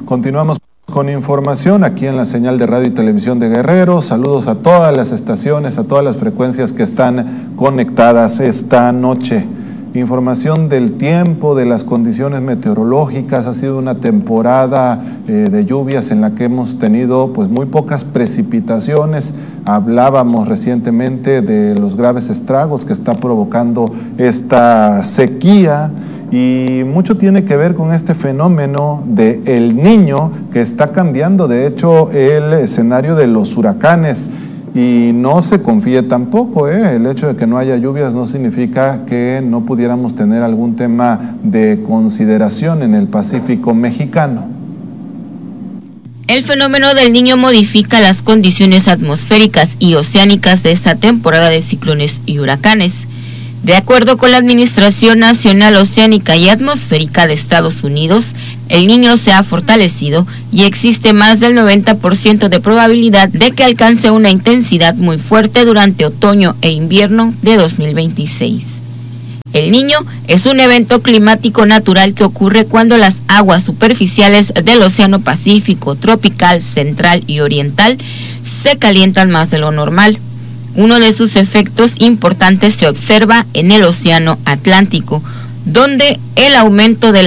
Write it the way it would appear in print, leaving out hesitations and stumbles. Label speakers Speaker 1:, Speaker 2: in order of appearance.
Speaker 1: Continuamos con información aquí en la señal de radio y televisión de Guerrero. Saludos a todas las estaciones, a todas las frecuencias que están conectadas esta noche. Información del tiempo, de las condiciones meteorológicas. Ha sido una temporada de lluvias en la que hemos tenido pues muy pocas precipitaciones. Hablábamos recientemente de los graves estragos que está provocando esta sequía. Y mucho tiene que ver con este fenómeno de El Niño, que está cambiando, de hecho, el escenario de los huracanes. Y no se confíe tampoco, el hecho de que no haya lluvias no significa que no pudiéramos tener algún tema de consideración en el Pacífico mexicano.
Speaker 2: El fenómeno del Niño modifica las condiciones atmosféricas y oceánicas de esta temporada de ciclones y huracanes. De acuerdo con la Administración Nacional Oceánica y Atmosférica de Estados Unidos, el Niño se ha fortalecido y existe más del 90% de probabilidad de que alcance una intensidad muy fuerte durante otoño e invierno de 2026. El Niño es un evento climático natural que ocurre cuando las aguas superficiales del Océano Pacífico, tropical, central y oriental se calientan más de lo normal. Uno de sus efectos importantes se observa en el Océano Atlántico, donde el aumento de